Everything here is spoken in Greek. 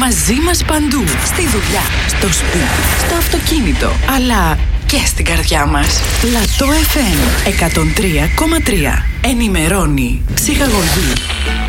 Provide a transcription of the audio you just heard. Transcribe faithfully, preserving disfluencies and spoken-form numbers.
Μαζί μας παντού. Στη δουλειά, στο σπίτι, στο αυτοκίνητο, αλλά και στην καρδιά μας. Πλατό εφ εμ εκατόν τρία κόμμα τρία. Ενημερώνει, ψυχαγωγεί